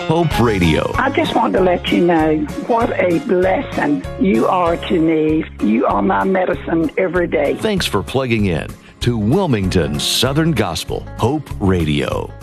Hope Radio. I just want to let you know what a blessing you are to me. You are my medicine every day. Thanks for plugging in to Wilmington Southern Gospel Hope Radio.